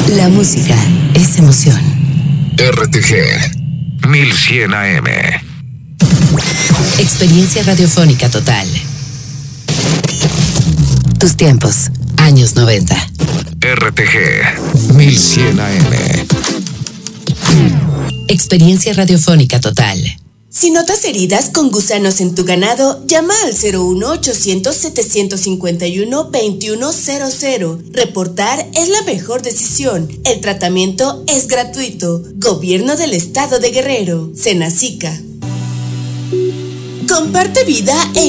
La música es emoción. RTG 1100 AM. Experiencia radiofónica total. Tus tiempos, años 90. RTG 1100 AM. Experiencia radiofónica total. Si notas heridas con gusanos en tu ganado, llama al 01800-751-2100. Reportar es la mejor decisión. El tratamiento es gratuito. Gobierno del Estado de Guerrero. Senacica. Comparte vida en